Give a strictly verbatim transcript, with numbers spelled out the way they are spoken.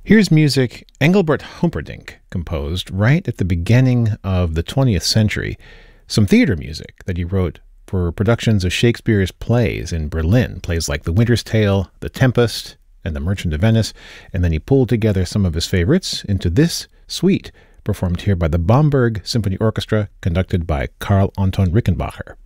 Here's music Engelbert Humperdinck composed right at the beginning of the twentieth century, some theater music that he wrote for productions of Shakespeare's plays in Berlin, plays like The Winter's Tale, The Tempest, and The Merchant of Venice, and then he pulled together some of his favorites into this suite, performed here by the Bamberg Symphony Orchestra, conducted by Karl Anton Rickenbacher.